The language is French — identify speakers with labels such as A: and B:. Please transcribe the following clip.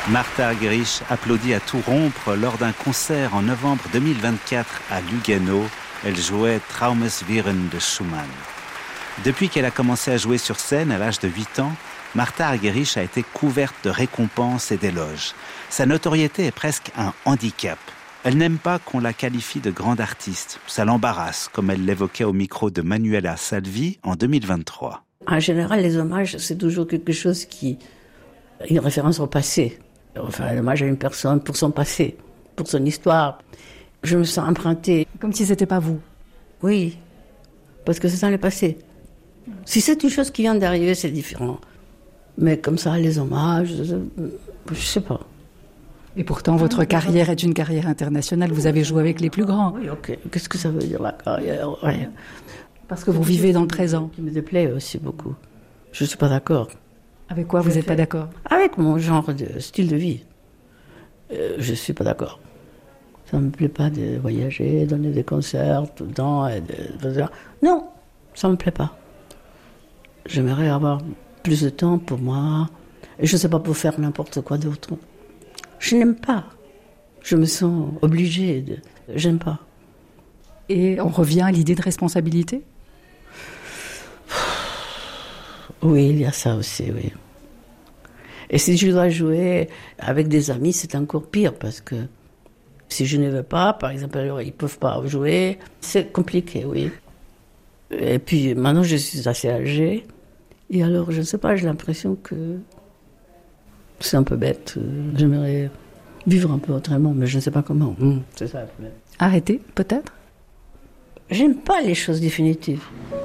A: Martha Argerich applaudit à tout rompre lors d'un concert en novembre 2024 à Lugano. Elle jouait Traumes Viren de Schumann. Depuis qu'elle a commencé à jouer sur scène à l'âge de 8 ans, Martha Argerich a été couverte de récompenses et d'éloges. Sa notoriété est presque un handicap. Elle n'aime pas qu'on la qualifie de grande artiste. Ça l'embarrasse, comme elle l'évoquait au micro de Manuela Salvi en 2023.
B: En général, les hommages, c'est toujours quelque chose qui... une référence au passé. Enfin, un hommage à une personne pour son passé, pour son histoire. Je me sens empruntée.
C: Comme si c'était pas vous.
B: Oui, parce que c'est dans le passé. Si c'est une chose qui vient d'arriver, c'est différent. Mais comme ça, les hommages, je sais pas.
C: Et pourtant, votre carrière est une carrière internationale. Vous avez joué avec les plus grands.
B: Oui, ok. Qu'est-ce que ça veut dire, la carrière? Ouais.
C: Parce que vous vivez dans le présent.
B: Qui me déplaît aussi beaucoup. Je suis pas d'accord.
C: Avec quoi vous n'êtes pas d'accord?
B: Avec mon genre de style de vie. Je suis pas d'accord. Ça me plaît pas de voyager, donner des concerts tout le temps. Non, ça me plaît pas. J'aimerais avoir plus de temps pour moi. Et je sais pas, pour faire n'importe quoi d'autre. Je n'aime pas. Je me sens obligée. J'aime pas.
C: Et on revient à l'idée de responsabilité?
B: Oui, il y a ça aussi, oui. Et si je dois jouer avec des amis, c'est encore pire, parce que si je ne veux pas, par exemple, alors, ils ne peuvent pas jouer, c'est compliqué, oui. Et puis maintenant, je suis assez âgée, et alors, je ne sais pas, j'ai l'impression que c'est un peu bête. J'aimerais vivre un peu autrement, mais je ne sais pas comment. C'est ça le problème.
C: Arrêter, peut-être?
B: J'aime pas les choses définitives.